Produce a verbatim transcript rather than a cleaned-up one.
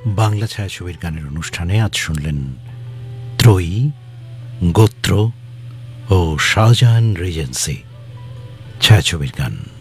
বাংলা ছায়াছবির গানের অনুষ্ঠানে আজ শুনলেন ত্রয়ী, গোত্র ও শাহজাহান রিজেন্সি ছায়াছবির গান।